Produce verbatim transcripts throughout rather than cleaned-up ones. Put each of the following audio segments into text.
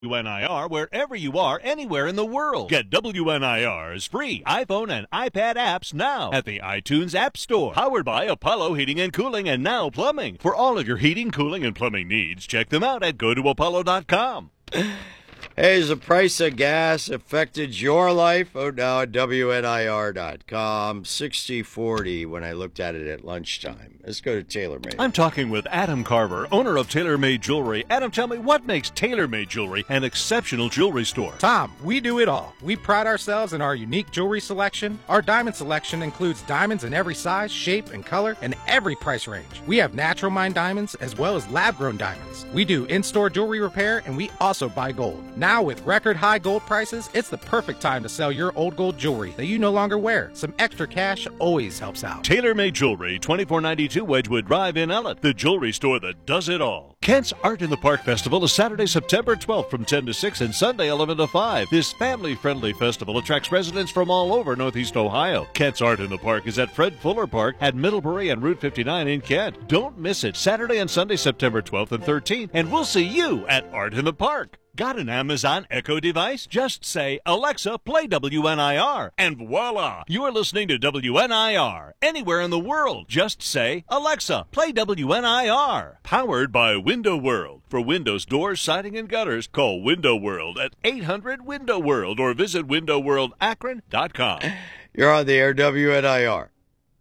W N I R wherever you are, anywhere in the world. Get W N I R's free iPhone and iPad apps now at the iTunes App Store. Powered by Apollo Heating and Cooling and Now Plumbing. For all of your heating, cooling, and plumbing needs, check them out at go to apollo dot com. Hey, has the price of gas affected your life? Oh, now at W N I R dot com. sixty forty when I looked at it at lunchtime. Let's go to TaylorMade. I'm talking with Adam Carver, owner of TaylorMade Jewelry. Adam, tell me, what makes TaylorMade Jewelry an exceptional jewelry store? Tom, we do it all. We pride ourselves in our unique jewelry selection. Our diamond selection includes diamonds in every size, shape, and color, and every price range. We have natural mined diamonds as well as lab-grown diamonds. We do in-store jewelry repair, and we also buy gold. Now, with record high gold prices, it's the perfect time to sell your old gold jewelry that you no longer wear. Some extra cash always helps out. TaylorMade Jewelry, twenty-four ninety-two Wedgwood Drive in Ellett, the jewelry store that does it all. Kent's Art in the Park Festival is Saturday, September twelfth from ten to six and Sunday eleven to five. This family-friendly festival attracts residents from all over Northeast Ohio. Kent's Art in the Park is at Fred Fuller Park at Middlebury and Route fifty-nine in Kent. Don't miss it, Saturday and Sunday, September twelfth and thirteenth, and we'll see you at Art in the Park. Got an Amazon Echo device? Just say, Alexa, play W N I R, and voila! You're listening to W N I R. Anywhere in the world, just say, Alexa, play W N I R. Powered by Window World. For windows, doors, siding, and gutters, call Window World at eight hundred window world or visit window world akron dot com. You're on the air, W N I R.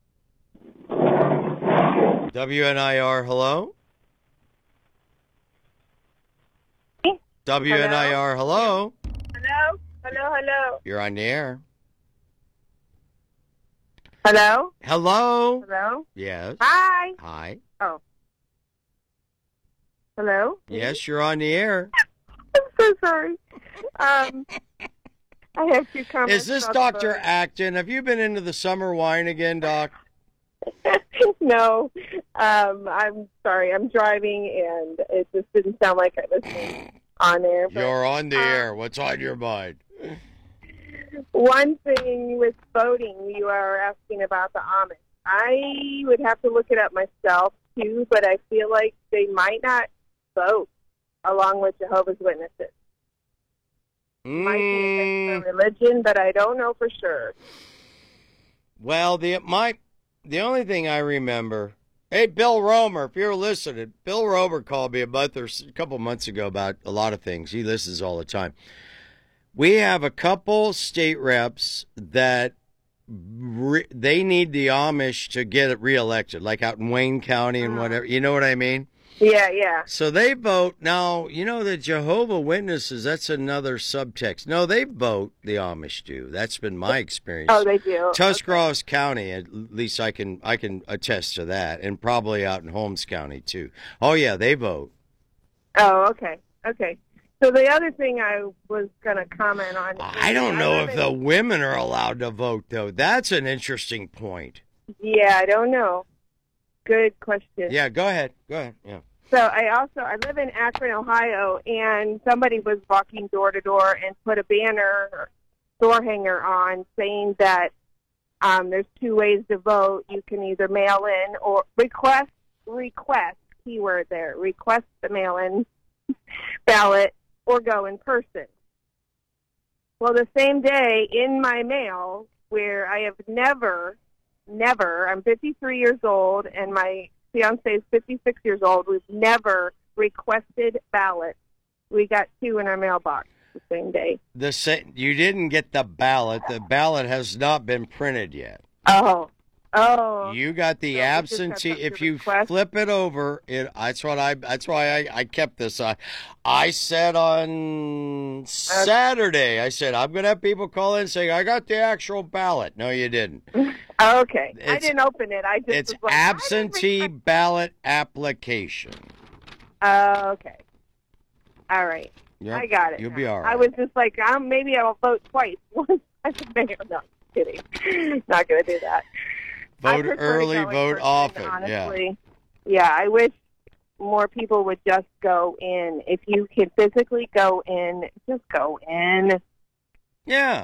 W N I R, hello? W N I R, hello? Hello? Hello, hello. You're on the air. Hello? Hello? Hello? Yes. Hi. Hi. Oh. Hello? Yes, you're on the air. I'm so sorry. Um, I have two comments. Is this about Doctor the- Acton? Have you been into the summer wine again, Doc? No. Um, I'm sorry. I'm driving, and it just didn't sound like I was on there. But, You're on the um, air. What's on your mind? One thing with voting, you are asking about the Amish. I would have to look it up myself, too, but I feel like they might not vote along with Jehovah's Witnesses. Might be against their religion, but I don't know for sure. Well, the my the only thing I remember, hey, Bill Romer, if you're listening, Bill Romer called me a month or a couple months ago about a lot of things. He listens all the time. We have a couple state reps that re, they need the Amish to get reelected, like out in Wayne County and whatever. You know what I mean? Yeah, yeah. So they vote. Now, you know, the Jehovah Witnesses, that's another subtext. No, they vote, the Amish do. That's been my experience. Oh, they do? Tuscarawas okay. County, at least I can I can attest to that, and probably out in Holmes County, too. Oh, yeah, they vote. Oh, okay. Okay. So the other thing I was going to comment on... I don't know if the women are allowed to vote, though. That's an interesting point. Yeah, I don't know. Good question. Yeah, go ahead. Go ahead, yeah. So I also, I live in Akron, Ohio, and somebody was walking door to door and put a banner, door hanger on saying that um, there's two ways to vote. You can either mail in or request, request, keyword there, request the mail-in ballot or go in person. Well, the same day in my mail, where I have never, never, I'm fifty-three years old, and my fiance is fifty-six years old. We've never requested ballots. We got two in our mailbox the same day. The sa- you didn't get the ballot. The ballot has not been printed yet. Oh, oh. You got the so absentee. If you request? flip it over, it. That's what I. That's why I, I kept this. I, I said on Saturday. I said I'm going to have people call in saying I got the actual ballot. No, you didn't. Okay, It's, I didn't open it. I just it's was like, absentee ballot application. Oh, okay. All right. Yep, I got it. You'll now. be all right. I was just like, um, maybe I'll vote twice. Once as a mayor. No, kidding. Not going to do that. I Vote prefer to early, go in vote person, often. Honestly. Yeah. yeah, I wish more people would just go in. If you can physically go in, just go in. Yeah.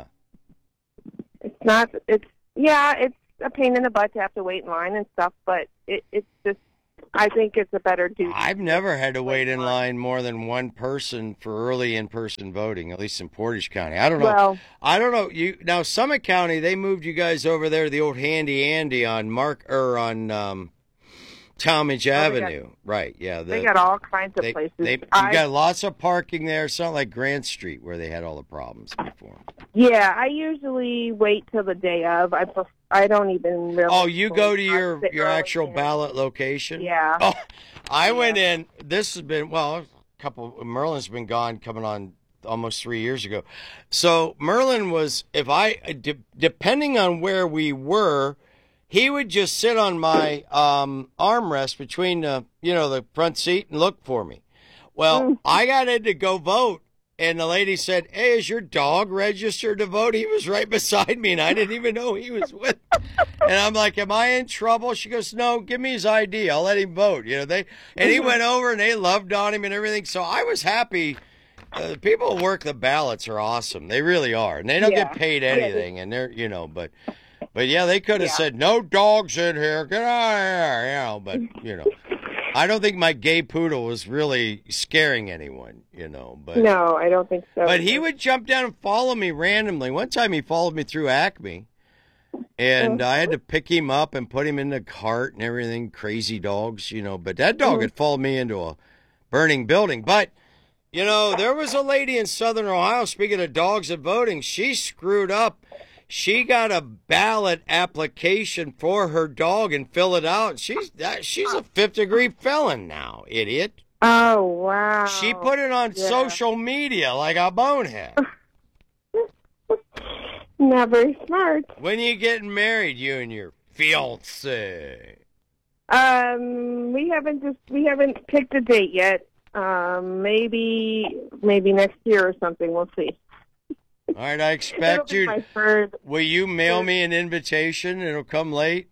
It's not, it's, yeah, it's a pain in the butt to have to wait in line and stuff, but it, it's just, I think it's a better duty. I've never had to wait in line more than one person for early in-person voting, at least in Portage County. I don't know. Well, I don't know. You now Summit County, they moved you guys over there to the old Handy Andy on Mark or on um, Talmadge Oh, they Avenue. got- right? Yeah. The, they got all kinds of they, places. they, you I, got lots of parking there. It's not like Grant Street where they had all the problems before. yeah, I usually wait till the day of. I pref- I don't even really. Oh, you go to I your sit your early actual in. ballot location? Yeah. Oh, I went in. This has been, well, a couple, Merlin's been gone coming on almost three years ago. So Merlin was, if I, de- depending on where we were, he would just sit on my um, armrest between the, you know, the front seat and look for me. Well, I got in to go vote, and the lady said, "Hey, is your dog registered to vote?" He was right beside me, and I didn't even know he was with me. And I'm like, "Am I in trouble?" She goes, "No, give me his I D. I'll let him vote." You know, they and he went over, and they loved on him and everything. So I was happy. Uh, the people who work the ballots are awesome. They really are, and they don't Yeah. get paid anything. And they're, you know, but. But yeah, they could have Yeah. said, "No dogs in here, get out of here," you know. But you know, I don't think my gay poodle was really scaring anyone, you know. But No, I don't think so. but he would jump down and follow me randomly. One time he followed me through Acme, and I had to pick him up and put him in the cart and everything. Crazy dogs, you know. But that dog had followed me into a burning building. But you know, there was a lady in Southern Ohio. Speaking of dogs and voting, she screwed up. She got a ballot application for her dog and filled it out. She's that she's a fifth degree felon now, idiot. Oh wow. She put it on Yeah. social media like a bonehead. Not very smart. When you getting married, you and your fiance? Um, we haven't just we haven't picked a date yet. Um, maybe maybe next year or something. We'll see. All right, I expect It'll be you. my third. Will you mail me an invitation? It'll come late.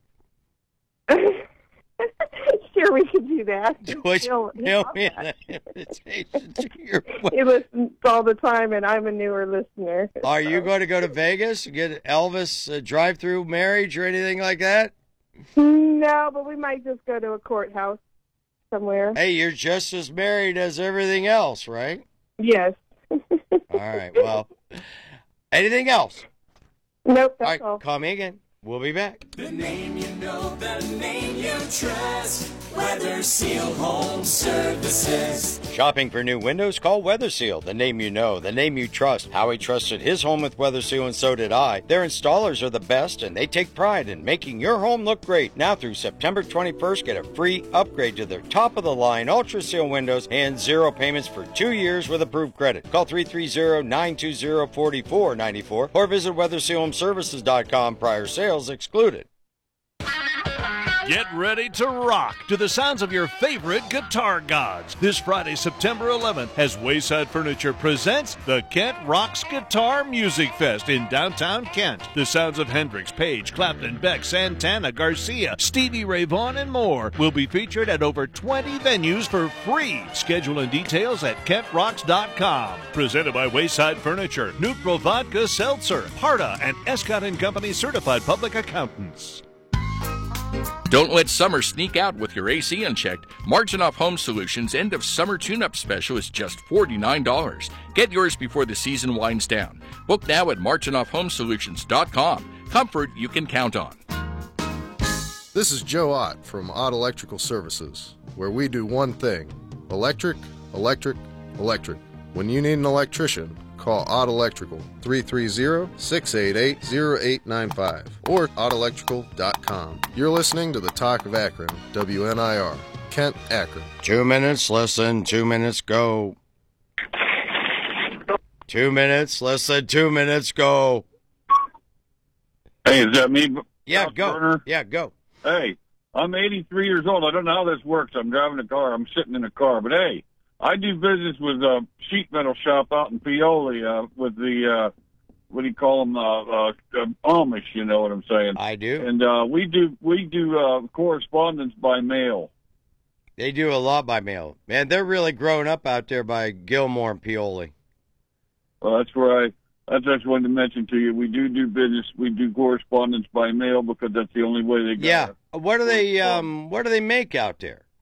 Sure, we could do that. Would He'll- you mail he'll me love that. an invitation to your wedding? He listens all the time, and I'm a newer listener. Are you going to go to Vegas and get Elvis uh, drive-through marriage or anything like that? No, but we might just go to a courthouse somewhere. Hey, you're just as married as everything else, right? Yes. All right, well, anything else? Nope, All that's right, all. call me again. We'll be back. The name you know, the name you trust. Weather Seal Home Services. Shopping for new windows? Call Weather Seal, the name you know, the name you trust. Howie trusted his home with Weather Seal, and so did I. Their installers are the best, and they take pride in making your home look great. Now through September twenty-first, get a free upgrade to their top-of-the-line Ultra Seal windows and zero payments for two years with approved credit. Call three three zero, nine two zero, four four nine four or visit weather seal home services dot com. Prior sales excluded. Get ready to rock to the sounds of your favorite guitar gods. This Friday, September eleventh, as Wayside Furniture presents the Kent Rocks Guitar Music Fest in downtown Kent. The sounds of Hendrix, Page, Clapton, Beck, Santana, Garcia, Stevie Ray Vaughan, and more will be featured at over twenty venues for free. Schedule and details at kent rocks dot com. Presented by Wayside Furniture, Neutral Vodka Seltzer, Parta, and Escott and Company Certified Public Accountants. Don't let summer sneak out with your A C unchecked. Marginoff Home Solutions' end of summer tune-up special is just forty-nine dollars. Get yours before the season winds down. Book now at marginoff home solutions dot com. Comfort you can count on. This is Joe Ott from Ott Electrical Services, where we do one thing: electric, electric, electric. When you need an electrician, call Ott Electrical, three three zero, six eight eight, zero eight nine five, or ott electrical dot com. You're listening to the Talk of Akron, W N I R, Kent, Akron. Two minutes, listen, two minutes, go. Two minutes, listen, two minutes, go. Hey, is that me? Yeah, House go. burner? Yeah, go. Hey, I'm eighty-three years old. I don't know how this works. I'm driving a car. I'm sitting in a car. But, hey, I do business with a sheet metal shop out in Pioli uh, with the, uh, what do you call them, uh, uh, Amish, you know what I'm saying? I do. And uh, we do we do uh, correspondence by mail. They do a lot by mail. Man, they're really growing up out there by Gilmore and Pioli. Well, that's where I that's what I wanted to mention to you. We do do business. We do correspondence by mail because that's the only way they got Yeah. it. What do they um what do they make out there?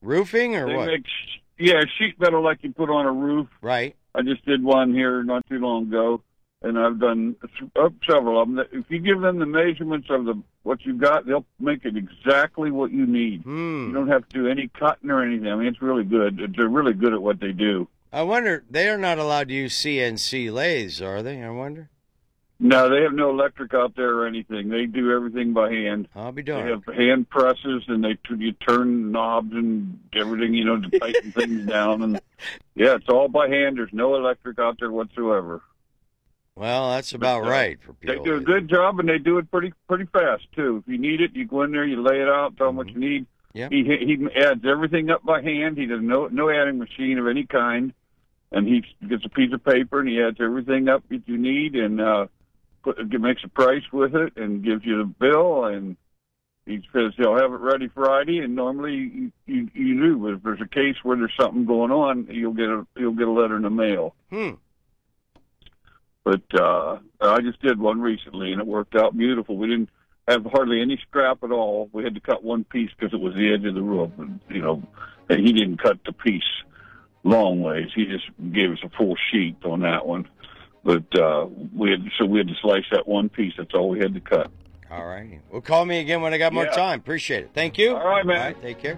Roofing or They what? make, sh- yeah, sheet metal like you put on a roof. Right. I just did one here not too long ago, and I've done uh, several of them. If you give them the measurements of the what you got, they'll make it exactly what you need. Hmm. You don't have to do any cutting or anything. I mean, it's really good. They're really good at what they do. I wonder, they are not allowed to use C N C lathes, are they? I wonder. No, they have no electric out there or anything. They do everything by hand. I'll be They darned. have hand presses, and they you turn knobs and everything, you know, to tighten things down. And yeah, it's all by hand. There's no electric out there whatsoever. Well, that's about But, uh, right for They people. do a good job, and they do it pretty pretty fast too. If you need it, you go in there, you lay it out, tell them what you need. Yeah. He he adds everything up by hand. He does no no adding machine of any kind, and he gets a piece of paper and he adds everything up that you need, and uh, put, makes a price with it and gives you the bill. And he says he'll have it ready Friday, and normally you, you, you do. But if there's a case where there's something going on, you'll get a you'll get a letter in the mail. Hmm. But uh, I just did one recently, and it worked out beautiful. We didn't have hardly any scrap at all. We had to cut one piece because it was the edge of the roof, and you know, and he didn't cut the piece long ways. He just gave us a full sheet on that one. But uh, we had so we had to slice that one piece. That's all we had to cut. All right. Well, call me again when I got more Yeah. time. Appreciate it. Thank you. All right, man. All right, take care.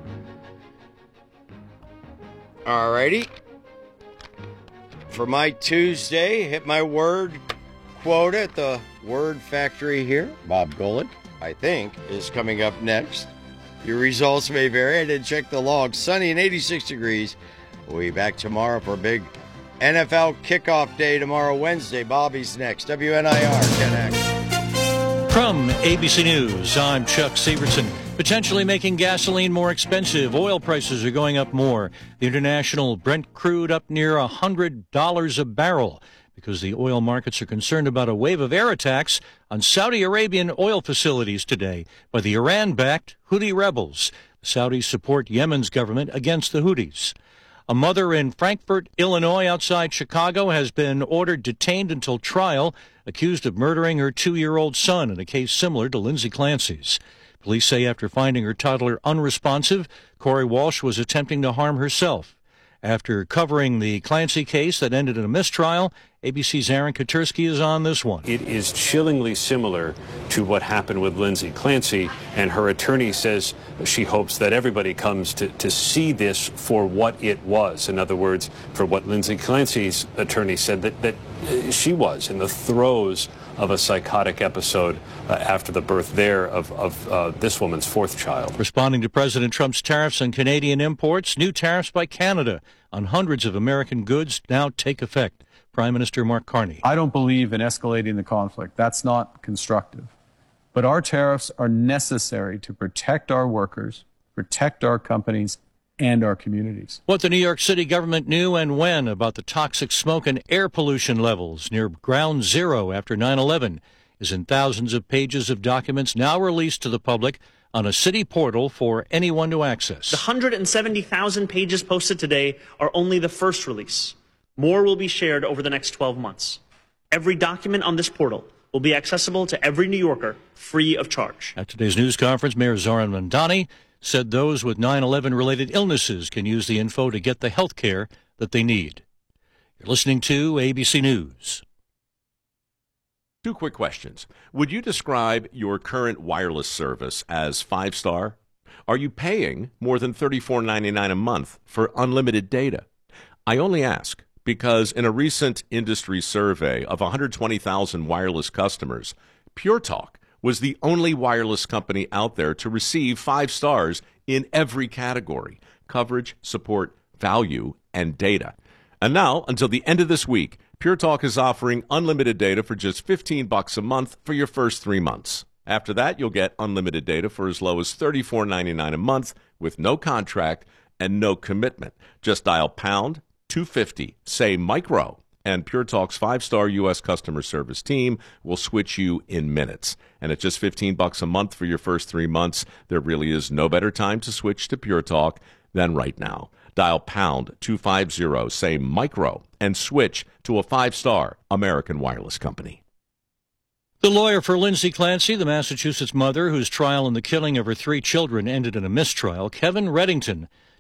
All righty. For my Tuesday, hit my word quota at the Word Factory here. Bob Golick, I think, is coming up next. Your results may vary. I did check the log. Sunny and eighty-six degrees. We'll be back tomorrow for a big N F L kickoff day tomorrow, Wednesday. Bobby's next. W N I R, ten X. From A B C News, I'm Chuck Severson. Potentially making gasoline more expensive. Oil prices are going up more. The international Brent crude up near one hundred dollars a barrel because the oil markets are concerned about a wave of air attacks on Saudi Arabian oil facilities today by the Iran-backed Houthi rebels. The Saudis support Yemen's government against the Houthis. A mother in Frankfort, Illinois, outside Chicago, has been ordered detained until trial, accused of murdering her two-year-old son in a case similar to Lindsay Clancy's. Police say after finding her toddler unresponsive, Corey Walsh was attempting to harm herself. After covering the Clancy case that ended in a mistrial, A B C's Aaron Katersky is on this one. It is chillingly similar to what happened with Lindsay Clancy, and her attorney says she hopes that everybody comes to, to see this for what it was. In other words, for what Lindsay Clancy's attorney said that, that uh, she was in the throes of a psychotic episode uh, after the birth there of, of uh, this woman's fourth child. Responding to President Trump's tariffs on Canadian imports, new tariffs by Canada on hundreds of American goods now take effect. Prime Minister Mark Carney. I don't believe in escalating the conflict. That's not constructive. But our tariffs are necessary to protect our workers, protect our companies, and our communities. What the New York City government knew and when about the toxic smoke and air pollution levels near Ground Zero after nine eleven is in thousands of pages of documents now released to the public on a city portal for anyone to access. The one hundred seventy thousand pages posted today are only the first release. More will be shared over the next twelve months. Every document on this portal will be accessible to every New Yorker free of charge. At today's news conference, Mayor Zoran Mandani said those with nine eleven related illnesses can use the info to get the health care that they need. You're listening to A B C News. Two quick questions. Would you describe your current wireless service as five-star? Are you paying more than thirty-four ninety-nine a month for unlimited data? I only ask because in a recent industry survey of one hundred twenty thousand wireless customers, Pure Talk was the only wireless company out there to receive five stars in every category: coverage, support, value, and data. And now, until the end of this week, Pure Talk is offering unlimited data for just fifteen bucks a month for your first three months. After that, you'll get unlimited data for as low as thirty-four ninety-nine a month with no contract and no commitment. Just dial pound two fifty, say micro, and Pure Talk's five-star U S customer service team will switch you in minutes. And at just fifteen bucks a month for your first three months, there really is no better time to switch to Pure Talk than right now. Dial pound two fifty, say micro, and switch to a five-star American wireless company. The lawyer for Lindsay Clancy, the Massachusetts mother whose trial in the killing of her three children ended in a mistrial, Kevin Reddington,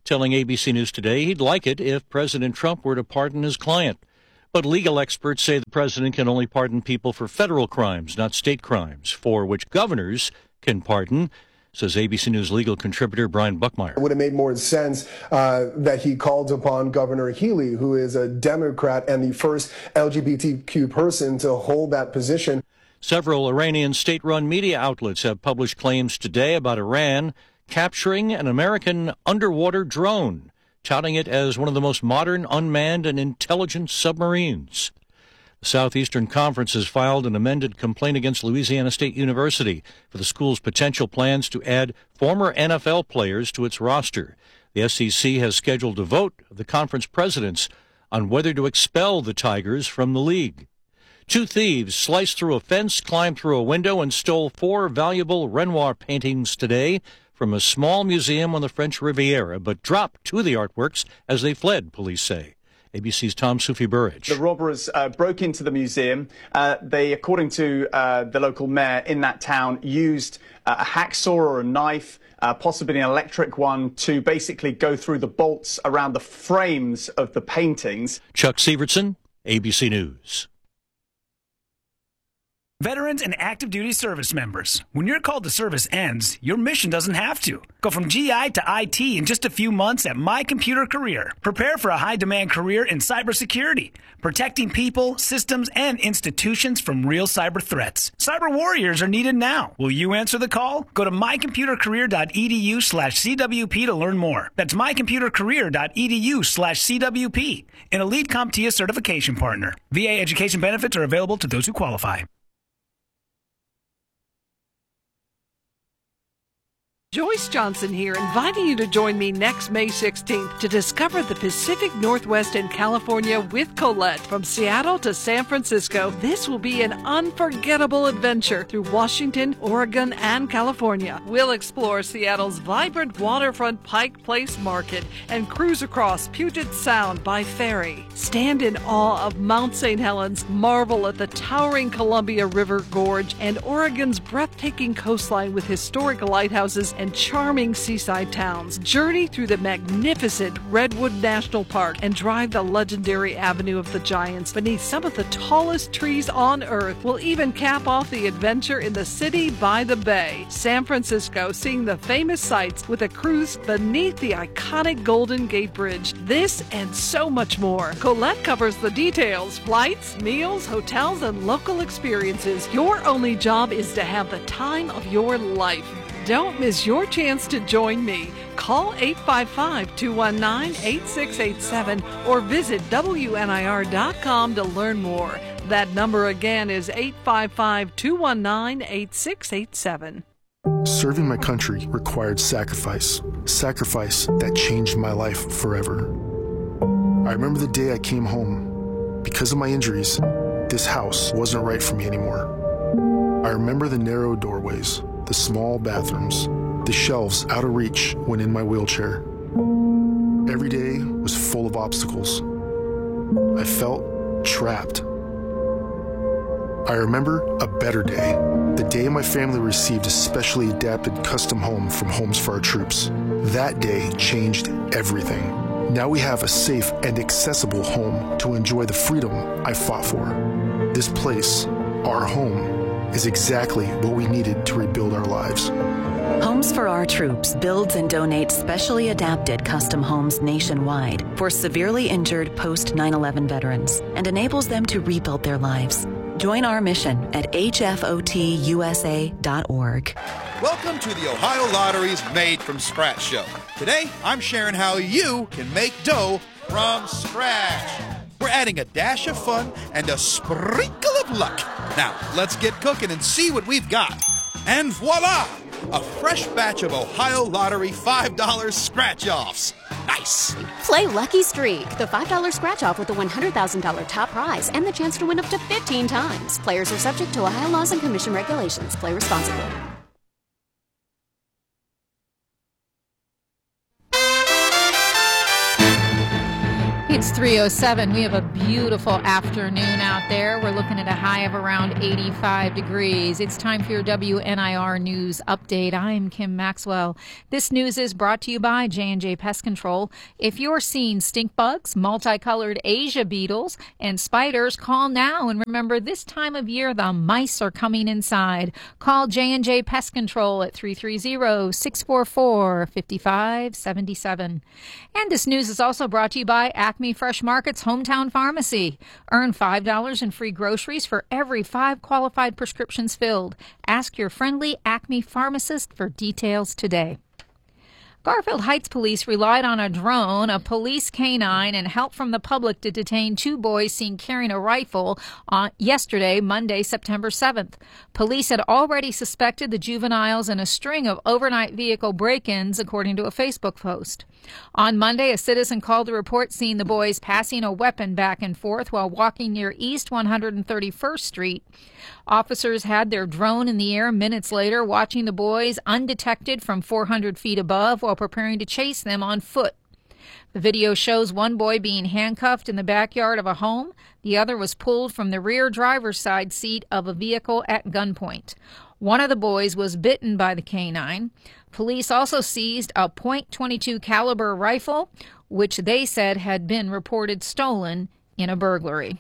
telling A B C News Today he'd like it if President Trump were to pardon his client. But legal experts say the president can only pardon people for federal crimes, not state crimes, for which governors can pardon, says A B C News legal contributor Brian Buckmeyer. It would have made more sense uh, that he called upon Governor Healy, who is a Democrat and the first L G B T Q person to hold that position. Several Iranian state-run media outlets have published claims today about Iran capturing an American underwater drone, touting it as one of the most modern, unmanned, and intelligent submarines. The Southeastern Conference has filed an amended complaint against Louisiana State University for the school's potential plans to add former N F L players to its roster. The S E C has scheduled a vote of the conference presidents on whether to expel the Tigers from the league. Two thieves sliced through a fence, climbed through a window, and stole four valuable Renoir paintings today from a small museum on the French Riviera, but dropped two of the artworks as they fled, police say. A B C's Tom Sufi-Burridge. The robbers uh, broke into the museum. Uh, they, according to uh, the local mayor in that town, used uh, a hacksaw or a knife, uh, possibly an electric one, to basically go through the bolts around the frames of the paintings. Chuck Severson, A B C News. Veterans and active duty service members, when your call to service ends, your mission doesn't have to. Go from G I to I T in just a few months at My Computer Career. Prepare for a high-demand career in cybersecurity, protecting people, systems, and institutions from real cyber threats. Cyber warriors are needed now. Will you answer the call? Go to mycomputercareer.edu slash CWP to learn more. That's mycomputercareer.edu slash CWP, an Elite CompTIA certification partner. V A education benefits are available to those who qualify. Joyce Johnson here, inviting you to join me next May sixteenth to discover the Pacific Northwest and California with Colette. From Seattle to San Francisco, this will be an unforgettable adventure through Washington, Oregon, and California. We'll explore Seattle's vibrant waterfront Pike Place Market and cruise across Puget Sound by ferry. Stand in awe of Mount Saint Helens, marvel at the towering Columbia River Gorge, and Oregon's breathtaking coastline with historic lighthouses and and charming seaside towns. Journey through the magnificent Redwood National Park and drive the legendary Avenue of the Giants beneath some of the tallest trees on Earth. We'll even cap off the adventure in the city by the bay. San Francisco, seeing the famous sights with a cruise beneath the iconic Golden Gate Bridge. This and so much more. Colette covers the details: flights, meals, hotels, and local experiences. Your only job is to have the time of your life. Don't miss your chance to join me. Call eight five five, two one nine, eight six eight seven or visit W N I R dot com to learn more. That number again is eight five five, two one nine, eight six eight seven. Serving my country required sacrifice. Sacrifice that changed my life forever. I remember the day I came home. Because of my injuries, this house wasn't right for me anymore. I remember the narrow doorways, the small bathrooms, the shelves out of reach when in my wheelchair. Every day was full of obstacles. I felt trapped. I remember a better day, the day my family received a specially adapted custom home from Homes for Our Troops. That day changed everything. Now we have a safe and accessible home to enjoy the freedom I fought for. This place, our home, is exactly what we needed to rebuild our lives. Homes for Our Troops builds and donates specially adapted custom homes nationwide for severely injured post nine eleven veterans and enables them to rebuild their lives. Join our mission at H F O T U S A dot org. Welcome to the Ohio Lottery's Made from Scratch show. Today, I'm sharing how you can make dough from scratch. We're adding a dash of fun and a sprinkle of luck. Now, let's get cooking and see what we've got. And voila! A fresh batch of Ohio Lottery five dollar scratch-offs. Nice! Play Lucky Streak, the five dollar scratch-off with a one hundred thousand dollars top prize and the chance to win up to fifteen times. Players are subject to Ohio laws and commission regulations. Play responsibly. It's three oh seven. We have a beautiful afternoon out there. We're looking at a high of around eighty-five degrees. It's time for your W N I R News Update. I'm Kim Maxwell. This news is brought to you by J and J Pest Control. If you're seeing stink bugs, multicolored Asia beetles, and spiders, call now. And remember, this time of year, the mice are coming inside. Call J and J Pest Control at three three zero, six four four, five five seven seven. And this news is also brought to you by Acme Fresh Market's Hometown Pharmacy. Earn five dollars in free groceries for every five qualified prescriptions filled. Ask your friendly Acme pharmacist for details today. Garfield Heights police relied on a drone, a police canine, and help from the public to detain two boys seen carrying a rifle on yesterday, Monday, September seventh. Police had already suspected the juveniles in a string of overnight vehicle break-ins, according to a Facebook post. On Monday, a citizen called to report seeing the boys passing a weapon back and forth while walking near East one hundred thirty-first Street. Officers had their drone in the air minutes later, watching the boys undetected from four hundred feet above while preparing to chase them on foot. The video shows one boy being handcuffed in the backyard of a home. The other was pulled from the rear driver's side seat of a vehicle at gunpoint. One of the boys was bitten by the canine. Police also seized a point two two caliber rifle, which they said had been reported stolen in a burglary.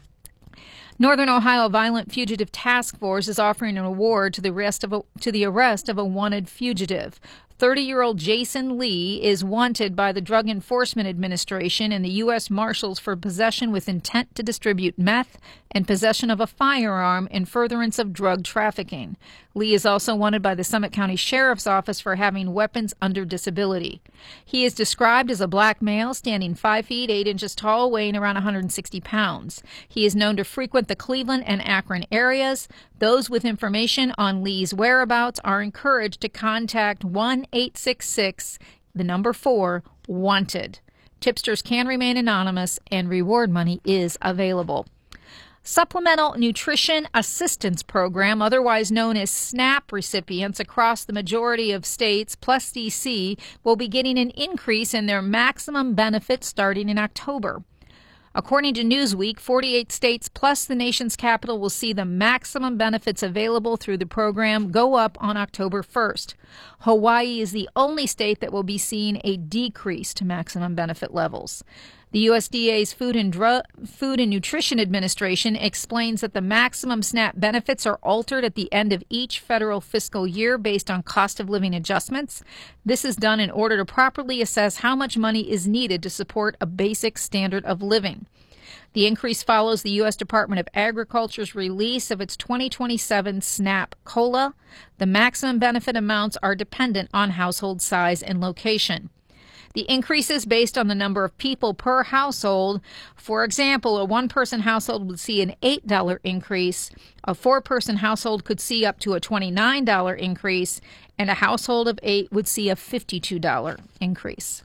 Northern Ohio Violent Fugitive Task Force is offering an award to the arrest of a, to the arrest of a wanted fugitive. thirty-year-old Jason Lee is wanted by the Drug Enforcement Administration and the U S Marshals for possession with intent to distribute meth and possession of a firearm in furtherance of drug trafficking. Lee is also wanted by the Summit County Sheriff's Office for having weapons under disability. He is described as a black male standing five feet eight inches tall, weighing around one hundred sixty pounds. He is known to frequent the Cleveland and Akron areas. Those with information on Lee's whereabouts are encouraged to contact one eight six six, the number four, wanted. Tipsters can remain anonymous and reward money is available. Supplemental Nutrition Assistance Program, otherwise known as SNAP recipients across the majority of states, plus D C, will be getting an increase in their maximum benefits starting in October. According to Newsweek, forty-eight states plus the nation's capital will see the maximum benefits available through the program go up on October first. Hawaii is the only state that will be seeing a decrease to maximum benefit levels. The U S D A's Food and, Dru- Food and Nutrition Administration explains that the maximum SNAP benefits are altered at the end of each federal fiscal year based on cost of living adjustments. This is done in order to properly assess how much money is needed to support a basic standard of living. The increase follows the U S Department of Agriculture's release of its twenty twenty-seven SNAP COLA. The maximum benefit amounts are dependent on household size and location. The increase is based on the number of people per household. For example, a one-person household would see an eight dollars increase, a four-person household could see up to a twenty-nine dollars increase, and a household of eight would see a fifty-two dollars increase.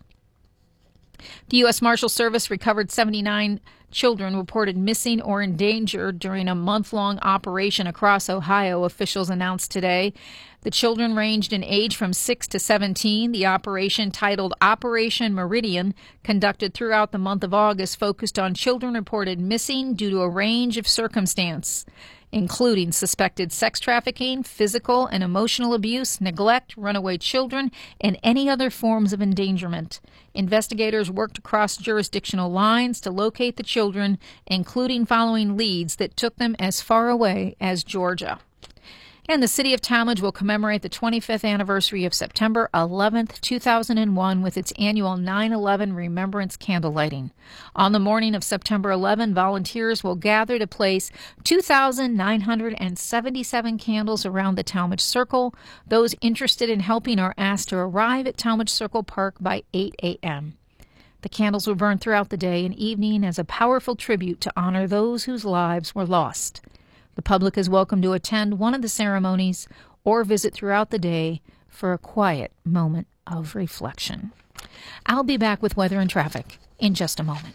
The U S Marshal Service recovered seventy-nine children reported missing or endangered during a month-long operation across Ohio, officials announced today. The children ranged in age from six to seventeen. The operation, titled Operation Meridian, conducted throughout the month of August, focused on children reported missing due to a range of circumstances, including suspected sex trafficking, physical and emotional abuse, neglect, runaway children, and any other forms of endangerment. Investigators worked across jurisdictional lines to locate the children, including following leads that took them as far away as Georgia. And the city of Talmadge will commemorate the twenty-fifth anniversary of September eleventh, two thousand one with its annual nine eleven Remembrance candle lighting. On the morning of September eleventh, volunteers will gather to place two thousand nine hundred seventy-seven candles around the Talmadge Circle. Those interested in helping are asked to arrive at Talmadge Circle Park by eight a.m. The candles will burn throughout the day and evening as a powerful tribute to honor those whose lives were lost. The public is welcome to attend one of the ceremonies or visit throughout the day for a quiet moment of reflection. I'll be back with weather and traffic in just a moment.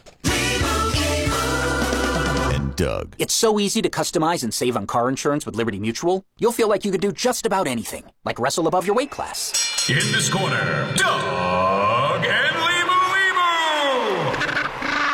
And Doug. It's so easy to customize and save on car insurance with Liberty Mutual. You'll feel like you could do just about anything, like wrestle above your weight class. In this corner, Doug and Leemu Leemu.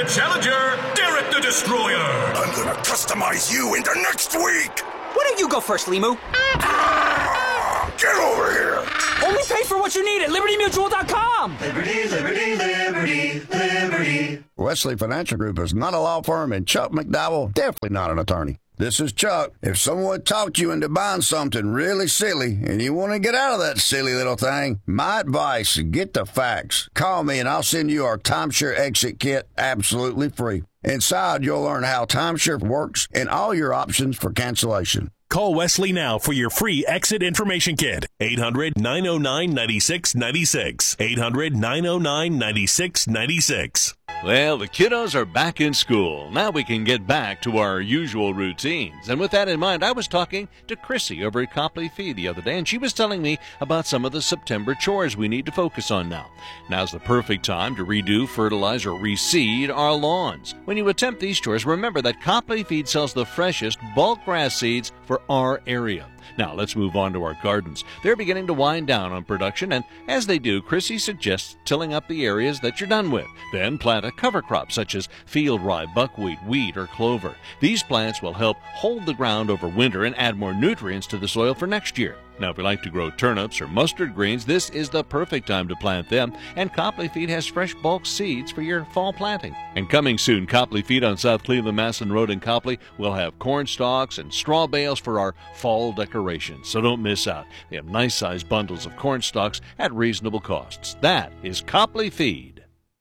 challenger, Derek the Destroyer. I'm gonna customize you into next week. Why don't you go first, Limu? Ah, get over here. Only pay for what you need at Liberty Mutual dot com. Liberty, liberty, liberty, liberty. Wesley Financial Group is not a law firm, and Chuck McDowell definitely not an attorney. This is Chuck. If someone talked you into buying something really silly and you want to get out of that silly little thing, my advice, get the facts. Call me and I'll send you our timeshare exit kit absolutely free. Inside, you'll learn how timeshare works and all your options for cancellation. Call Wesley now for your free exit information kit. eight hundred, nine oh nine, nine six nine six. eight hundred, nine oh nine, nine six nine six. Well, the kiddos are back in school. Now we can get back to our usual routines. And with that in mind, I was talking to Chrissy over at Copley Feed the other day, and she was telling me about some of the September chores we need to focus on now. Now's the perfect time to redo, fertilize, or reseed our lawns. When you attempt these chores, remember that Copley Feed sells the freshest bulk grass seeds for our area. Now, let's move on to our gardens. They're beginning to wind down on production, and as they do, Chrissy suggests tilling up the areas that you're done with. Then plant a cover crop such as field rye, buckwheat, wheat, or clover. These plants will help hold the ground over winter and add more nutrients to the soil for next year. Now, if you like to grow turnips or mustard greens, this is the perfect time to plant them, and Copley Feed has fresh bulk seeds for your fall planting. And coming soon, Copley Feed on South Cleveland, Maslin Road in Copley will have corn stalks and straw bales for our fall decorations, so don't miss out. They have nice-sized bundles of corn stalks at reasonable costs. That is Copley Feed.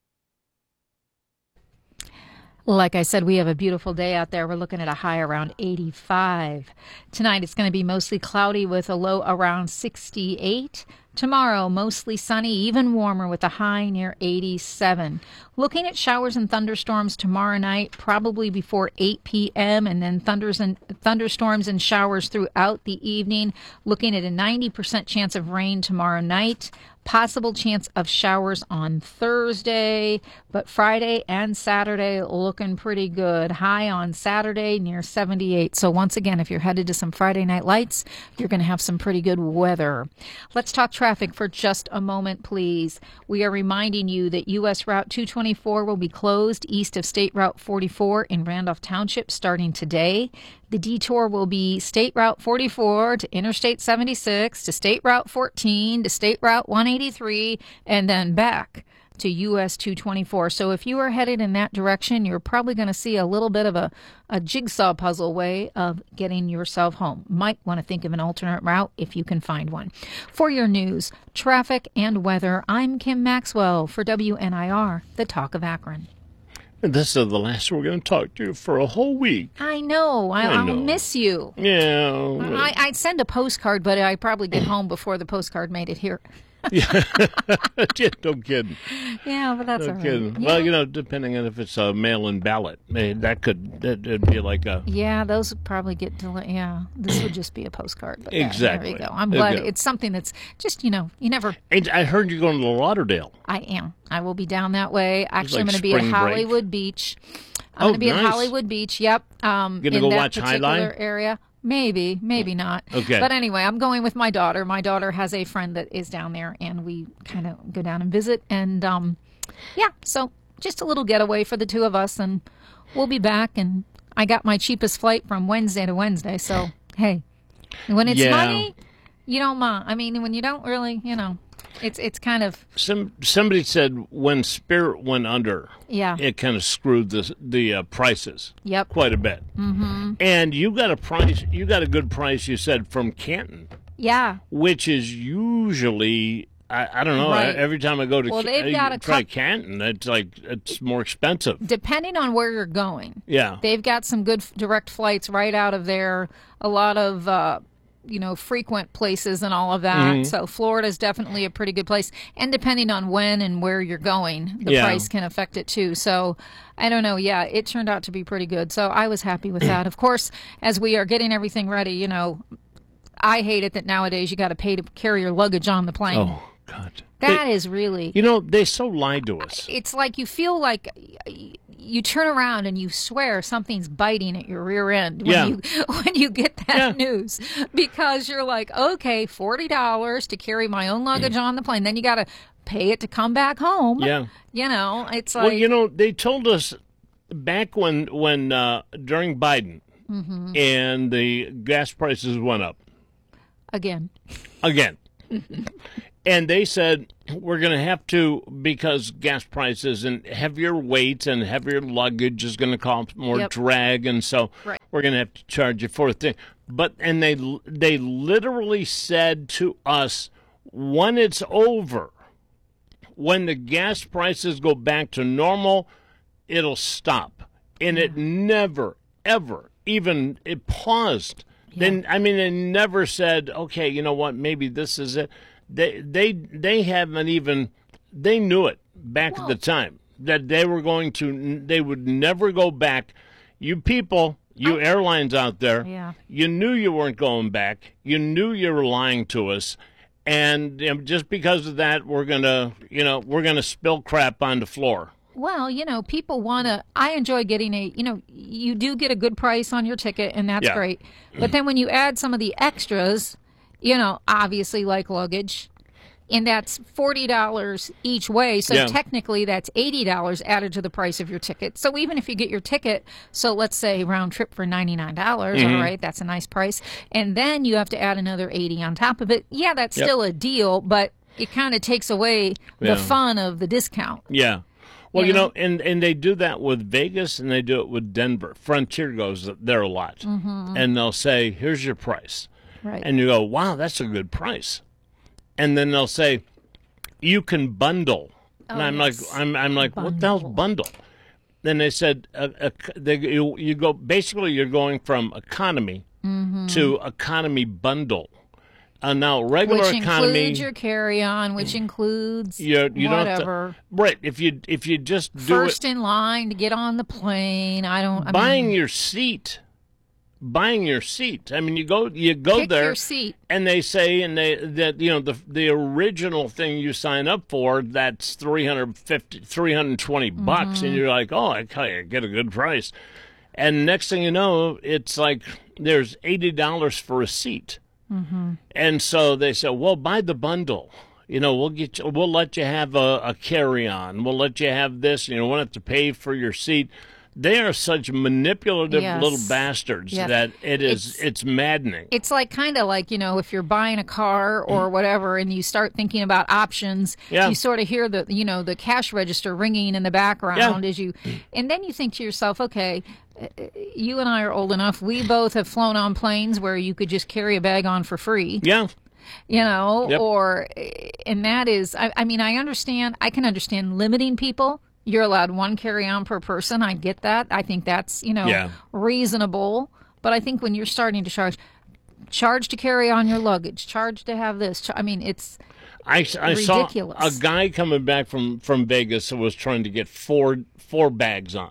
Like I said, we have a beautiful day out there. We're looking at a high around eighty-five. Tonight it's going to be mostly cloudy with a low around sixty-eight. Tomorrow, mostly sunny, even warmer with a high near eighty-seven. Looking at showers and thunderstorms tomorrow night, probably before eight p.m., and then thunders and thunderstorms and showers throughout the evening. Looking at a ninety percent chance of rain tomorrow night. Possible chance of showers on Thursday, but Friday and Saturday looking pretty good. High on Saturday near seventy-eight. So once again, if you're headed to some Friday night lights, you're going to have some pretty good weather. Let's talk traffic for just a moment, please. We are reminding you that U S Route two twenty-four will be closed east of State Route forty-four in Randolph Township starting today. The detour will be State Route forty-four to Interstate seventy-six to State Route fourteen to State Route one eighty-three and then back to U S two twenty-four. So if you are headed in that direction, you're probably going to see a little bit of a, a jigsaw puzzle way of getting yourself home. Might want to think of an alternate route if you can find one. For your news, traffic, and weather, I'm Kim Maxwell for W N I R, the Talk of Akron. This is the last we're going to talk to you for a whole week. I know. I, I I'll know. miss you. Yeah. I, I'd send a postcard, but I'd probably get home before the postcard made it here. Yeah, no kidding. Yeah, but that's no all right. kidding. Yeah. Well, you know, depending on if it's a mail-in ballot, eh, that could that, it'd be like a Yeah, those would probably get delayed. Yeah, this would just be a postcard. But yeah, Exactly. there you go. I'm There you glad go. it's something that's just, you know, you never. And I heard you're going to Lauderdale. I am. I will be down that way. Actually, I'm like going to be at spring break. Hollywood Beach. I'm Oh, going to be nice. at Hollywood Beach. Yep. Um, Gonna in go that watch particular Highline? area. Maybe, maybe not. Okay. But anyway, I'm going with my daughter. My daughter has a friend that is down there, and we kind of go down and visit. And um, yeah, so just a little getaway for the two of us, and we'll be back. And I got my cheapest flight from Wednesday to Wednesday. So hey, when it's Yeah. money, you don't mind. I mean, when you don't really, you know, it's it's kind of Some somebody said when Spirit went under, Yeah. it kind of screwed the the uh, prices. Yep. Quite a bit. mm-hmm. And you got a price. You got a good price. You said from Canton, Yeah. which is usually I, I don't know. Right. Every time I go to Well, Ca- they've got a try coup- Canton, it's like it's more expensive. Depending on where you're going. Yeah. They've got some good f- direct flights right out of there. A lot of, uh, you know, frequent places and all of that. Mhm. So Florida's definitely a pretty good place. And depending on when and where you're going, the Yeah. price can affect it too. So I don't know. Yeah, it turned out to be pretty good. So I was happy with that. Of course, as we are getting everything ready, you know, I hate it that nowadays you got to pay to carry your luggage on the plane. Oh God. That They- is really. You know, they so lied to us. It's like you feel like y- you turn around and you swear something's biting at your rear end when Yeah. you when you get that news, because you're like, okay, forty dollars to carry my own luggage on the plane, then you got to pay it to come back home. Yeah. You know, it's like Well, you know, they told us back when when uh, during Biden Mm-hmm. and the gas prices went up Again. again, and they said we're going to have to, because gas prices and heavier weight and heavier luggage is going to cause more Yep. drag, and so Right. we're going to have to charge you for a thing. But and they they literally said to us, when it's over, when the gas prices go back to normal, it'll stop. And it never, ever even it paused. Then I mean, they never said, okay, you know what, maybe this is it. They they they haven't even they knew it back at the time that they were going to they would never go back. You people, you airlines out there, Yeah. you knew you weren't going back. You knew you were lying to us. And you know, just because of that, we're gonna, you know, we're gonna spill crap on the floor. Well, you know, people want to. I enjoy getting a. You know, you do get a good price on your ticket, and that's Yeah. great. But then when you add some of the extras, you know, obviously like luggage, and that's forty dollars each way. So Yeah. technically, that's eighty dollars added to the price of your ticket. So even if you get your ticket, so let's say round trip for ninety-nine dollars, Mhm. all right, that's a nice price. And then you have to add another eighty on top of it. Yeah, that's Yep. still a deal, but it kind of takes away Yeah. the fun of the discount. Yeah. Well, Yeah. you know, and, and they do that with Vegas and they do it with Denver. Frontier goes there a lot. Mhm. And they'll say, here's your price. Right. And you go, wow, that's a good price. And then they'll say, you can bundle. and Oh, I'm yes. like, I'm, I'm like, what the hell's bundle? Then they said, uh, uh, they, you, you go, basically you're going from economy Mhm. to economy bundle. Uh, now, regular Which economy. includes your carry-on, which includes you you don't have whatever. to, right? If you if you just do First it, in line to get on the plane. I don't. I buying mean, your seat, buying your seat. I mean, you go you go Pick there, your seat. and they say and they that you know the the original thing you sign up for, that's three hundred fifty, three hundred twenty bucks, and Mhm. you're like, oh, I I get a good price, and next thing you know, it's like there's eighty dollars for a seat. Mm-hmm. And so they said, well, buy the bundle. You know, we'll get you, we'll let you have a, a carry-on. We'll let you have this. You know, we'll have to pay for your seat. They are such manipulative Yes. little bastards Yes. that it is It's- it's, maddening. It's like kind of like, you know, if you're buying a car or whatever and you start thinking about options, Yeah. you sort of hear the, you know, the cash register ringing in the background as you, and then you think to yourself, okay, uh, you and I are old enough. We both have flown on planes where you could just carry a bag on for free. Yeah. You know, Yep. or, and that is, I, I mean, I understand, I can understand limiting people. You're allowed one carry-on per person. I get that. I think that's, you know, Yeah. reasonable. But I think when you're starting to charge, charge to carry on your luggage, charge to have this. Char- I mean, it's I, I saw ridiculous. a guy coming back from, from Vegas who was trying to get four four bags on.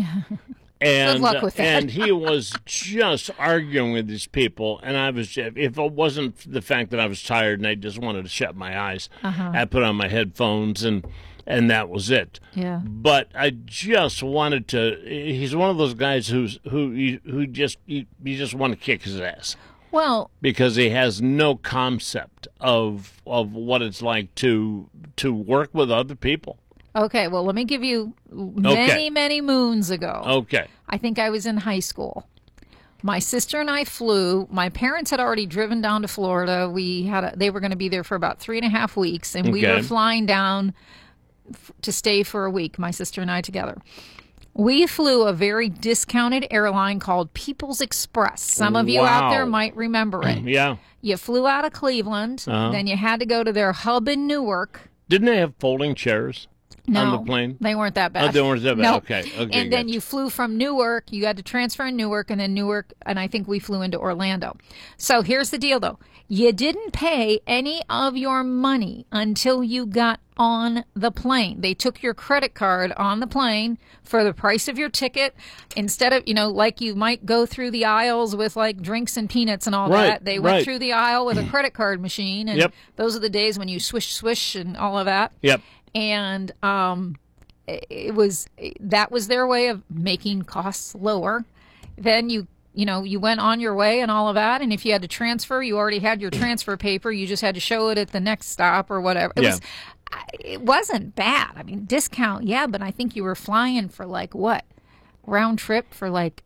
And, luck with that. and he was just arguing with these people, and I was if it wasn't the fact that I was tired and I just wanted to shut my eyes, Uh-huh. I put on my headphones and and that was it. Yeah. But I just wanted to. He's one of those guys who's who you, who just you, you just want to kick his ass Well, because he has no concept of of what it's like to to work with other people. okay. Well, let me give you many, Okay. many moons ago. Okay. I think I was in high school. My sister and I flew. My parents had already driven down to Florida. We had a, they were going to be there for about three and a half weeks, and we Okay. were flying down f- to stay for a week. My sister and I together. We flew a very discounted airline called People's Express. Some of you out there Wow. might remember it. Yeah. You flew out of Cleveland, Uh-huh. then you had to go to their hub in Newark. Didn't they have folding chairs No, on the plane? they weren't that bad. Oh, they weren't that bad. No. Okay. Okay. And then good. you flew from Newark. You had to transfer in Newark, and then Newark, and I think we flew into Orlando. So here's the deal, though. You didn't pay any of your money until you got on the plane. They took your credit card on the plane for the price of your ticket. Instead of, you know, like you might go through the aisles with like drinks and peanuts and all Right, that. They went right. through the aisle with a credit card machine. And Yep. those are the days when you swish, swish and all of that. Yep. And um, it was that was their way of making costs lower. Then you you know you went on your way and all of that, and if you had to transfer, you already had your transfer paper. You just had to show it at the next stop or whatever. It Yeah. was it wasn't bad. I mean, discount, yeah, but I think you were flying for like what round trip for like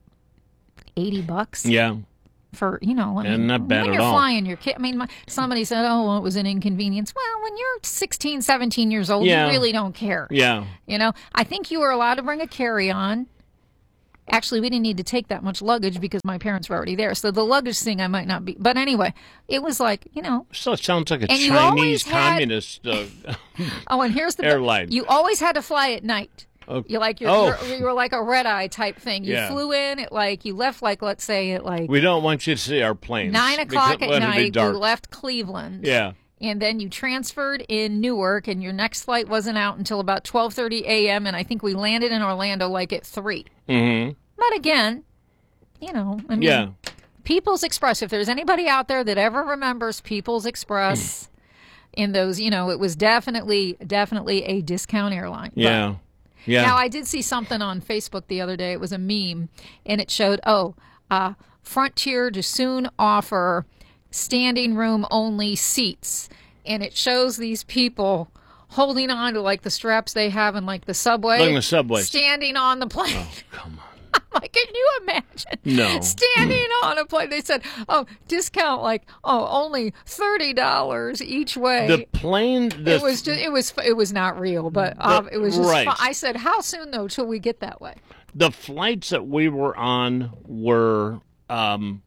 eighty bucks. Yeah. For, you know, I and mean, not bad when at you're all. flying your kid, I mean, my, somebody said, oh, well, it was an inconvenience. Well, when you're sixteen, seventeen years old, Yeah. you really don't care. Yeah. You know, I think you were allowed to bring a carry-on. Actually, we didn't need to take that much luggage because my parents were already there. So the luggage thing I might not be. But anyway, it was like, you know. So it sounds like a And you always Chinese had- communist uh, Oh, and here's the airline. You always had to fly at night. Okay. You like you're, Oh. you're, you were like a red eye type thing. You Yeah. flew in at like you left like let's say at like We don't want you to see our planes. nine o'clock because at it'll be night. dark. You left Cleveland. Yeah. And then you transferred in Newark, and your next flight wasn't out until about twelve thirty a.m. And I think we landed in Orlando like at three. Mm-hmm. But again, you know, I mean, Yeah. People's Express. If there's anybody out there that ever remembers People's Express, in those, you know, it was definitely, definitely a discount airline. But- Yeah. Yeah. Now, I did see something on Facebook the other day. It was a meme, and it showed, oh, uh, Frontier to soon offer standing room only seats. And it shows these people holding on to, like, the straps they have in, like, the subway. Like the subways. Standing on the plane. Oh, come on. I'm like, can you imagine? No. Standing on a plane. They said, oh, discount, like, oh, only thirty dollars each way. The plane. The, it was just, it was it was not real, but um, it was just right. fun. I said, how soon though till we get that way? The flights that we were on were um,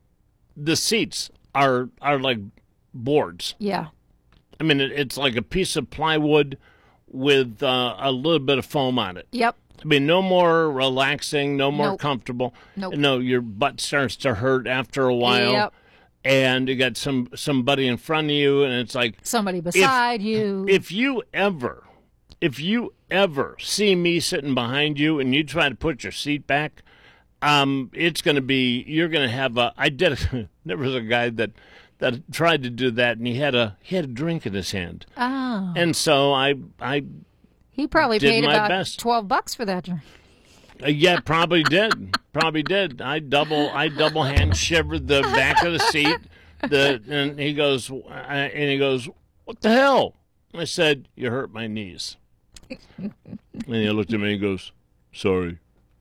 the seats are are like boards. Yeah. I mean, it, it's like a piece of plywood with uh, a little bit of foam on it. Yep. I mean, no more relaxing, no more Nope. comfortable. Nope. No, your butt starts to hurt after a while. Yep. And you got some somebody in front of you, and it's like Somebody beside you. If you ever, if you ever see me sitting behind you and you try to put your seat back, um, it's going to be you're going to have a. I did. There was a guy that that tried to do that, and he had a he had a drink in his hand, Oh. and so I I He probably did paid my about best. twelve bucks for that drink. Uh, yeah, probably did. Probably did. I double, I double hand shivered the back of the seat. The and he goes, uh, and he goes, "What the hell?" I said, "You hurt my knees." And he looked at me and goes, "Sorry."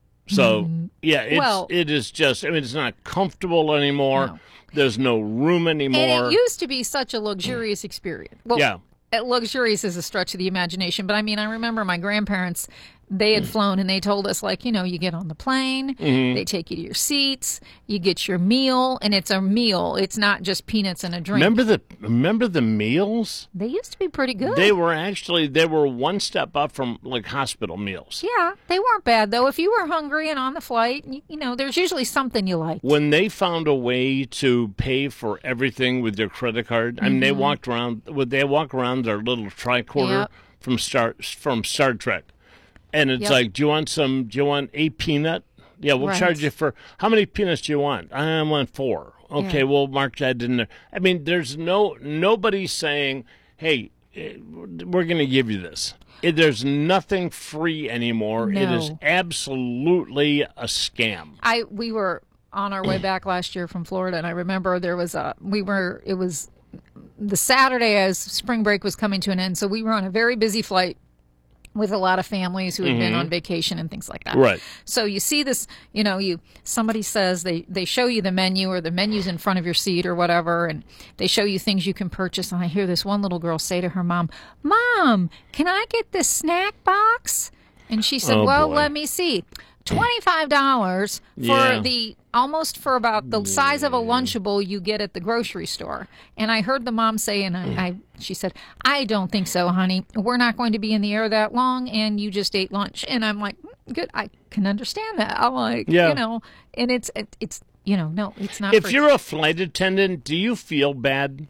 So yeah, it's Well- it is just. I mean, it's not comfortable anymore. No. There's no room anymore. And it used to be such a luxurious experience. Well, Yeah. uh, luxurious is a stretch of the imagination, but I mean, I remember my grandparents, they had flown and they told us, like, you know, you get on the plane, Mhm. they take you to your seats, you get your meal, and it's a meal. It's not just peanuts and a drink. Remember the remember the meals? They used to be pretty good. They were actually they were one step up from like hospital meals. Yeah, they weren't bad, though. If you were hungry and on the flight, you, you know, there's usually something you like. When they found a way to pay for everything with their credit card, I mean, they Mhm. walked around. Would they walk around their little tricorder Yep. from Star from Star Trek? And it's Yep. like, do you want some? Do you want a peanut? Yeah, we'll Right. charge you for how many peanuts do you want? I want four. Okay, Yeah. we'll mark that in there. I mean, there's no nobody saying, "Hey, eh, we're going to give you this." It, there's nothing free anymore. It is No. absolutely a scam. I we were on our way back last year from Florida, and I remember there was a we were it was the Saturday as spring break was coming to an end, so we were on a very busy flight with a lot of families who had been Mhm. on vacation and things like that. Right. So you see this, you know, you somebody says they they show you the menu or the menu's in front of your seat or whatever, and they show you things you can purchase. And I hear this one little girl say to her mom, "Mom, can I get this snack box?" And she said, Oh, "Well, boy. let me see. twenty-five dollars for Yeah. the almost for about the size of a Lunchable you get at the grocery store." And I heard the mom say, and I, I she said, "I don't think so, honey. We're not going to be in the air that long, and you just ate lunch." And I'm like, "Mm, good, I can understand that." I'm like, Yeah. you know, and it's it, it's you know, no, it's not. If for- you're a flight attendant, do you feel bad?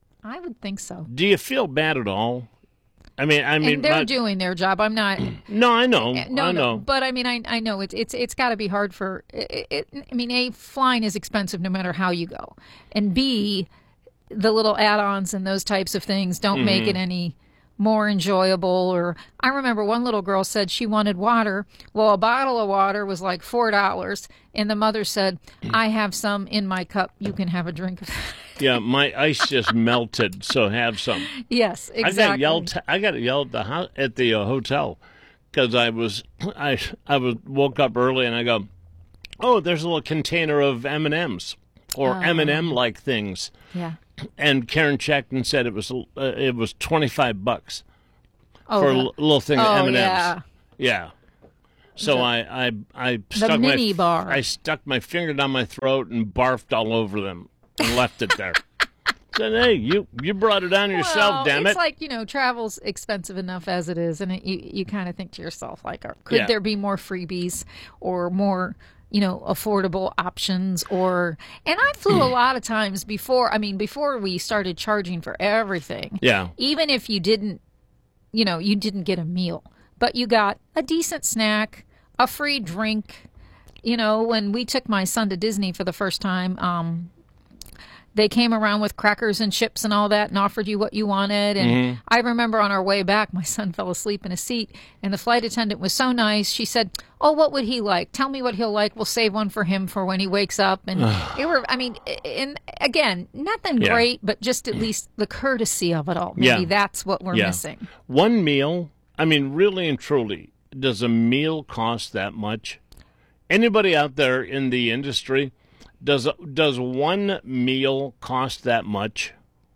I would think so. Do you feel bad at all? I mean, I mean, and they're not- doing their job. I'm not. no, I know, Uh, No, I no, know. but I mean, I I know it's it's it's got to be hard for. It, it, I mean, a flying is expensive no matter how you go, and B, the little add-ons and those types of things don't make Mhm. it any more enjoyable. Or I remember one little girl said she wanted water. Well, a bottle of water was like four dollars, and the mother said, "I have some in my cup. You can have a drink." Yeah, my ice just melted, so have some. Yes, I got exactly. yelled. I got yelled at the ho- at the uh, hotel. because I was I I was woke up early and I go, oh, there's a little container of M and M's or Oh. M and M like things. Yeah. And Karen checked and said it was uh, it was twenty-five bucks Oh, for a the- l- little thing of oh, M and M's. yeah. Yeah. So The- I I I stuck mini my bar. I stuck my finger down my throat and barfed all over them and left it there. Said, hey, you you brought it on yourself, well, damn it's it. like, you know, travel's expensive enough as it is, and it, you you kind of think to yourself, like, are- could Yeah. there be more freebies or more, you know, affordable options? Or and I flew a lot of times before. I mean, before we started charging for everything. Yeah. Even if you didn't, you know, you didn't get a meal, but you got a decent snack, a free drink. You know, when we took my son to Disney for the first time, um, they came around with crackers and chips and all that and offered you what you wanted. And Mhm. I remember on our way back, my son fell asleep in a seat, and the flight attendant was so nice. She said, oh, what would he like? Tell me what he'll like. We'll save one for him for when he wakes up. And it were, I mean, and again, nothing Yeah. great, but just at least the courtesy of it all. Maybe Yeah. that's what we're Yeah. missing. One meal, I mean, really and truly, does a meal cost that much? Anybody out there in the industry, does does one meal cost that much?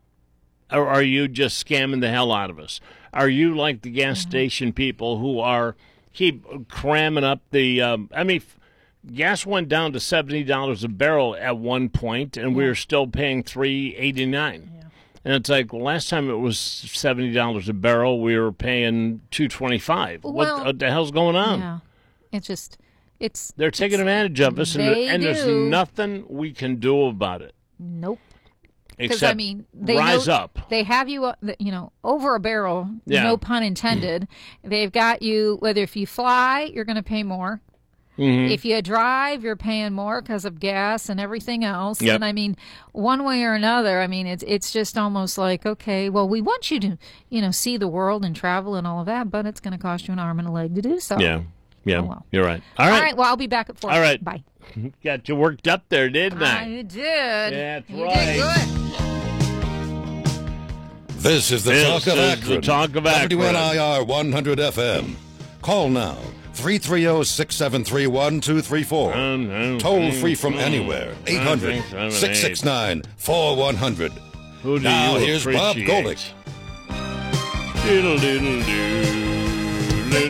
Or are you just scamming the hell out of us? Are you like the gas station people who are keep cramming up the? Um, I mean, f- gas went down to seventy dollars a barrel at one point, and we were still paying three eighty nine. And it's like last time it was seventy dollars a barrel, we were paying two twenty five. Well, what, what the hell's going on? Yeah. It's just, it's. They're taking advantage of us, and, They and there's do. nothing we can do about it. Nope. Because Except I mean, they rise know, up. They have you, uh, you know, over a barrel. Yeah. No pun intended. They've got you. Whether if you fly, you're going to pay more. Mhm. If you drive, you're paying more because of gas and everything else. Yep. And I mean, one way or another, I mean, it's it's just almost like, okay, well, we want you to, you know, see the world and travel and all of that, but it's going to cost you an arm and a leg to do so. Yeah, yeah, Oh, well. you're right. All right, All right. Well, I'll be back at four. All right. Bye. Got you worked up there, didn't I? I did. That's you right. did good. This is the This Talk of is Akron. the Talk of Akron. W N I R one hundred F M. Call now. three three zero, six seven three, one two three four. Toll free from anywhere. eight hundred, six six nine, four one zero zero. Who do Now you here's Bob appreciate? Golick. Doodle doodle doo.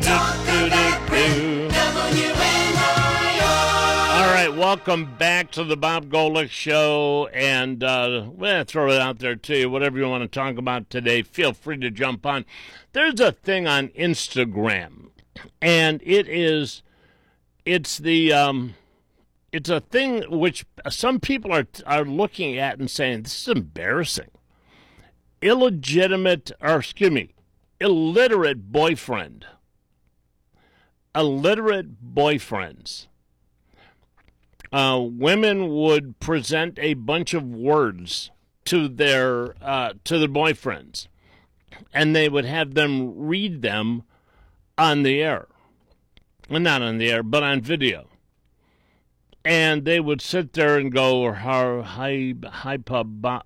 All right, welcome back to the Bob Golick Show, and uh, well, throw it out there to you. Whatever you want to talk about today, feel free to jump on. There's a thing on Instagram, and it is, it's the, um, it's a thing which some people are are looking at and saying this is embarrassing. Illegitimate, or excuse me, illiterate boyfriend. Illiterate boyfriends. Uh, women would present a bunch of words to their uh, to their boyfriends, and they would have them read them on the air. Well, not on the air, but on video. And they would sit there and go, hyper, hyperbole,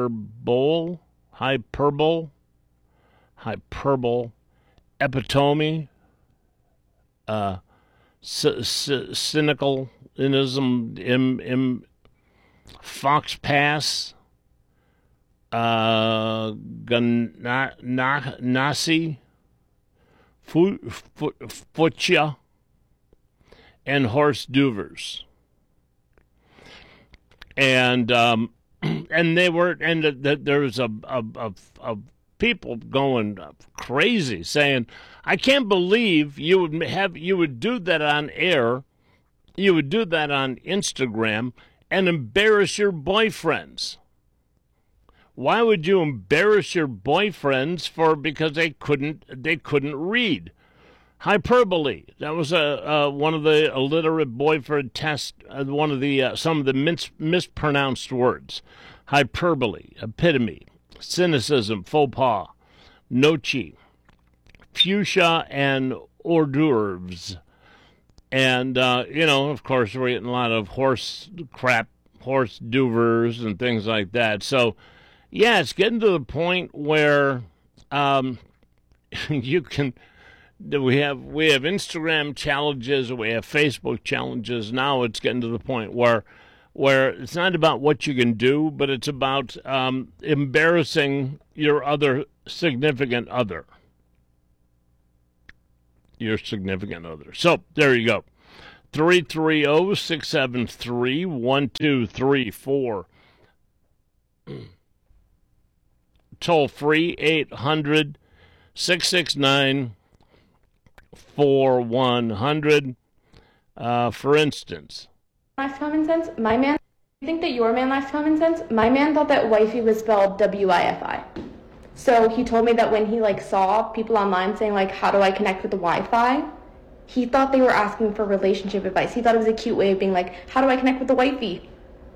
hyperbole, hyperbole, epitome, uh, c- c- cynical. Inism, im, im, Fox Pass, uh, Gana, na, Nasi, Fu, Fu, Fuchsia, and Horst Duvers. And, um, and they were, and the, the, there was a, a, a, a people going crazy saying, I can't believe you would have, you would do that on air. You would do that on Instagram and embarrass your boyfriends. Why would you embarrass your boyfriends for because they couldn't they couldn't read? Hyperbole. That was a uh, one of the illiterate boyfriend test. Uh, one of the uh, some of the mis- mispronounced words. Hyperbole, epitome, cynicism, faux pas, nochi, fuchsia, and hors d'oeuvres. And, uh, you know, of course, we're getting a lot of horse crap, horse duvers and things like that. So, yeah, it's getting to the point where um, you can we have we have Instagram challenges, we have Facebook challenges. Now it's getting to the point where where it's not about what you can do, but it's about um, embarrassing your other significant other. Your significant other. So there you go. three three zero, six seven three, one two three four. Toll free eight hundred, six six nine, four one zero zero. Uh, for instance, Last common sense, my man. You think that your man lacks common sense? My man thought that wifey was spelled W I F I. So he told me that when he like saw people online saying like, how do I connect with the Wi-Fi? He thought they were asking for relationship advice. He thought it was a cute way of being like, how do I connect with the wifey?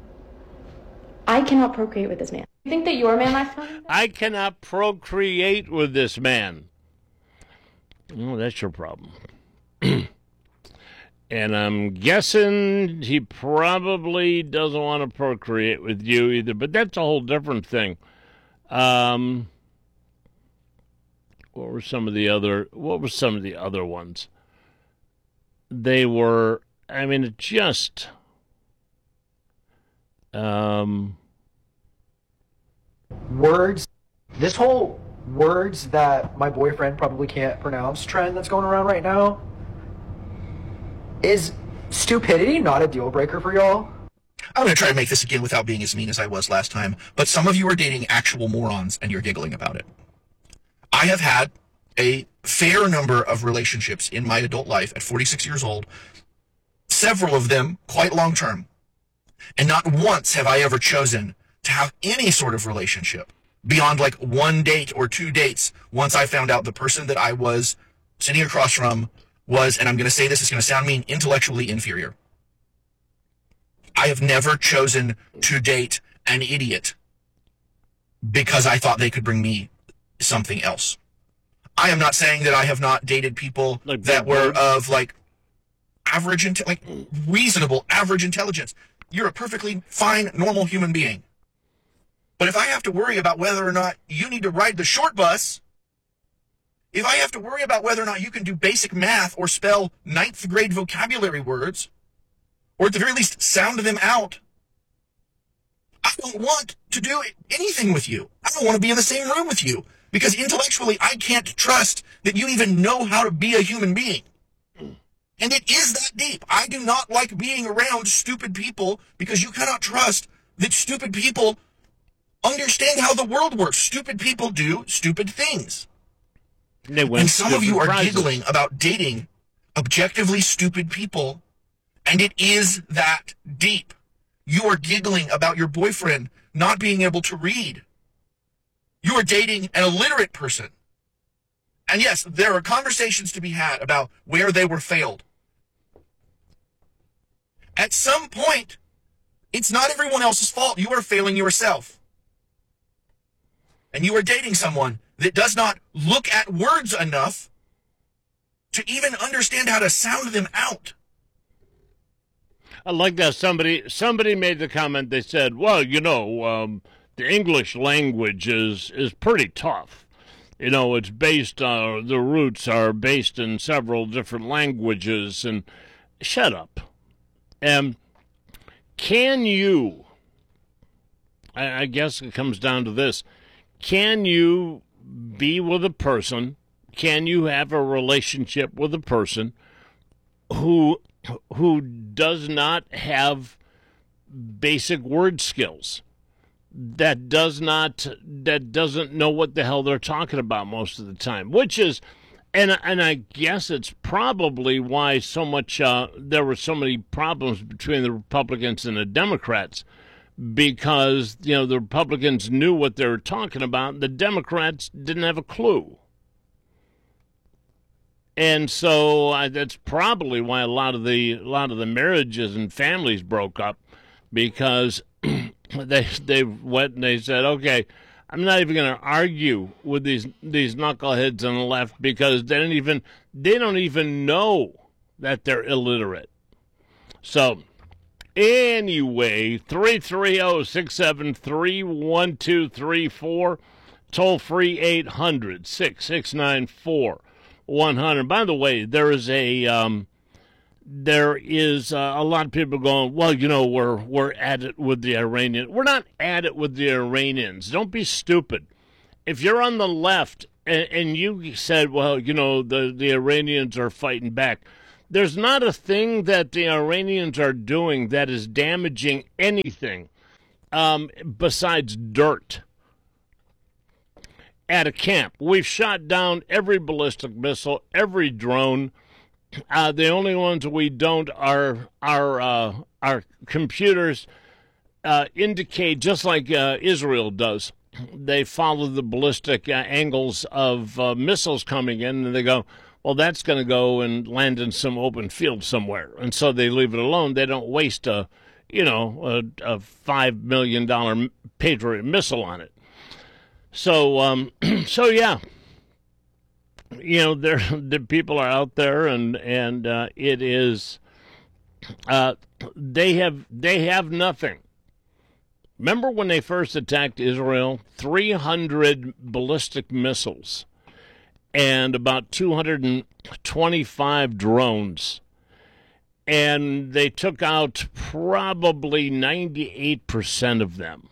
I cannot procreate with this man. You think that your man lacks common sense? I cannot procreate with this man. Oh, that's your problem. And I'm guessing he probably doesn't want to procreate with you either, but that's a whole different thing. Um, what were some of the other, what were some of the other ones? They were, I mean, it just, um, words, this whole words that my boyfriend probably can't pronounce trend that's going around right now. Is stupidity not a deal breaker for y'all? I'm going to try to make this again without being as mean as I was last time, but some of you are dating actual morons and you're giggling about it. I have had a fair number of relationships in my adult life at forty-six years old, several of them quite long-term, and not once have I ever chosen to have any sort of relationship beyond like one date or two dates once I found out the person that I was sitting across from was, and I'm going to say this, it's going to sound mean, intellectually inferior. I have never chosen to date an idiot because I thought they could bring me something else. I am not saying that I have not dated people like that were of like average, inte- like reasonable average intelligence. You're a perfectly fine, normal human being. But if I have to worry about whether or not you need to ride the short bus, if I have to worry about whether or not you can do basic math or spell ninth grade vocabulary words, or at the very least sound them out, I don't want to do anything with you. I don't want to be in the same room with you because intellectually I can't trust that you even know how to be a human being. And it is that deep. I do not like being around stupid people because you cannot trust that stupid people understand how the world works. Stupid people do stupid things. And some of you are prizes. giggling about dating objectively stupid people, and it is that deep. You are giggling about your boyfriend not being able to read. You are dating an illiterate person. And yes, there are conversations to be had about where they were failed. At some point, it's not everyone else's fault. You are failing yourself. And you are dating someone that does not look at words enough to even understand how to sound them out. I like that somebody somebody made the comment. They said, well, you know, um, the English language is, is pretty tough. You know, it's based on, the roots are based in several different languages. And shut up. And can you, I, I guess it comes down to this, can you be with a person, can you have a relationship with a person who who does not have basic word skills, that does not that doesn't know what the hell they're talking about most of the time, which is, and and I guess it's probably why so much uh, there were so many problems between the Republicans and the Democrats. Because, you know, the Republicans knew what they were talking about. The Democrats didn't have a clue. And so uh, that's probably why a lot of the a lot of the marriages and families broke up, because they they went and they said, okay, I'm not even going to argue with these these knuckleheads on the left because they don't even they don't even know that they're illiterate. So anyway, three three zero, six seven three, one two three four, toll free eight hundred, six six nine, four one hundred. By the way, there is a um, there is uh, a lot of people going, well, you know, we're we're at it with the Iranians. We're not at it with the Iranians. Don't be stupid. If you're on the left and, and you said, well, you know, the, the Iranians are fighting back, there's not a thing that the Iranians are doing that is damaging anything um, besides dirt. At a camp, we've shot down every ballistic missile, every drone. Uh, the only ones we don't are our uh, our computers uh, indicate, just like uh, Israel does. They follow the ballistic uh, angles of uh, missiles coming in, and they go, well, that's going to go and land in some open field somewhere, and so they leave it alone. They don't waste a, you know, a, a five million dollar Patriot missile on it. So, um, so yeah, you know, there the people are out there, and and uh, it is, uh, they have they have nothing. Remember when they first attacked Israel? three hundred ballistic missiles and about two hundred twenty-five drones, and they took out probably ninety-eight percent of them.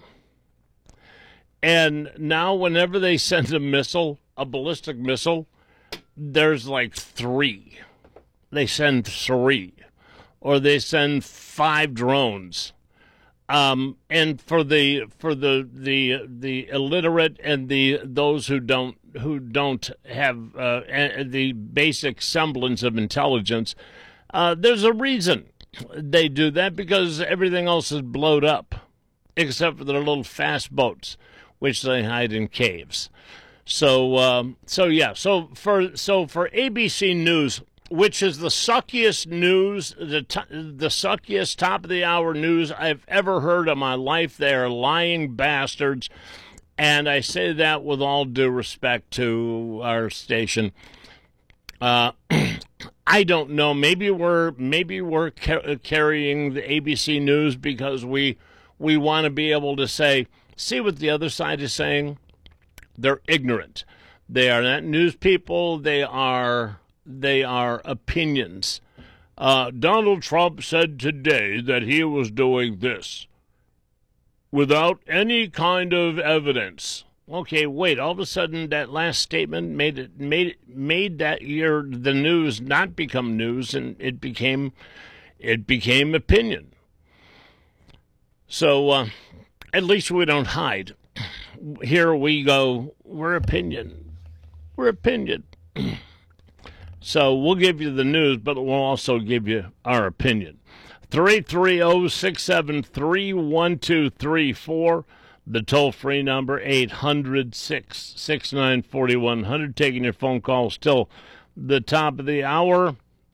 And now whenever they send a missile, a ballistic missile, there's like three. They send three. Or they send five drones. Um, and for the for the, the the illiterate and the those who don't who don't have uh, the basic semblance of intelligence, uh, there's a reason they do that, because everything else is blowed up, except for their little fast boats, which they hide in caves. So, um, so yeah. So for so for A B C News, which is the suckiest news, the t- the suckiest top of the hour news I've ever heard in my life, they are lying bastards, and I say that with all due respect to our station. Uh, I don't know. Maybe we're maybe we're ca- carrying the A B C News because we we want to be able to say, see what the other side is saying? They're ignorant. They are not news people. They are they are opinions. Uh, Donald Trump said today that he was doing this without any kind of evidence. Okay, wait. All of a sudden, that last statement made it made made that year the news not become news, and it became it became opinion. So. Uh, At least we don't hide. Here we go, we're opinion. We're opinion. So we'll give you the news, but we'll also give you our opinion. three three zero, six seven three, one two three four. The toll-free number, eight hundred, six six nine, four one zero zero. Taking your phone calls till the top of the hour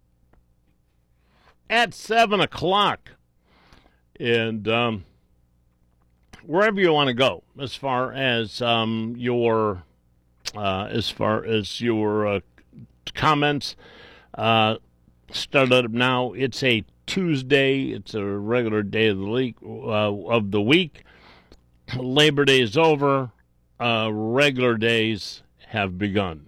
at seven o'clock. And, um... wherever you want to go, as far as um, your uh, as far as your uh, comments, uh, start up now. It's a Tuesday. It's a regular day of the week. Uh, of the week. Labor Day is over. Uh, regular days have begun.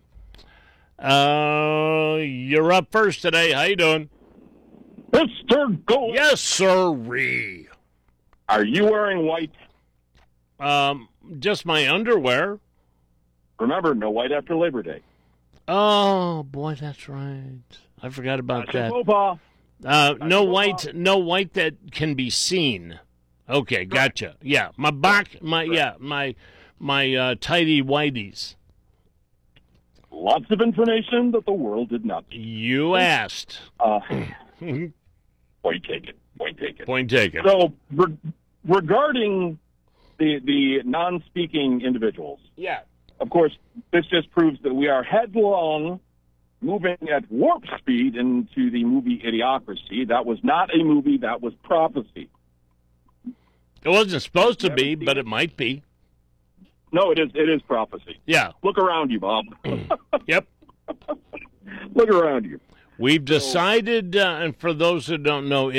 Uh, you're up first today. How you doing, Mister Gold? Yes, sirree. Are you wearing white? Um, just my underwear. Remember, no white after Labor Day. Oh boy, that's right. I forgot about that. Opa. Uh, no white, no white that can be seen. Okay, gotcha. Yeah, my back, my yeah, my my uh, tidy whiteys. Lots of information that the world did not need. You asked. Uh, point taken. Point taken. Point taken. So, re- regarding the the non-speaking individuals. Yeah. Of course, this just proves that we are headlong, moving at warp speed into the movie Idiocracy. That was not a movie, that was prophecy. It wasn't supposed to be, but it might be. No, it is it is prophecy. Yeah. Look around you, Bob. Yep. Look around you. We've decided, uh, and for those who don't know,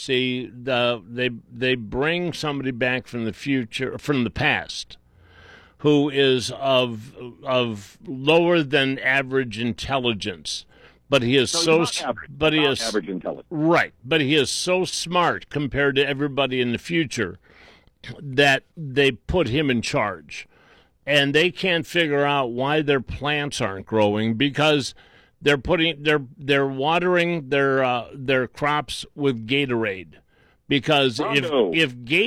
Idiocracy, the, they they bring somebody back from the future, from the past, who is of of lower than average intelligence, but he is So so, he's not average, but he not is average intelligence. right, but he is so smart compared to everybody in the future that they put him in charge, and they can't figure out why their plants aren't growing because they're putting they're they're watering their uh, their crops with Gatorade, because Rondo. if if Gatorade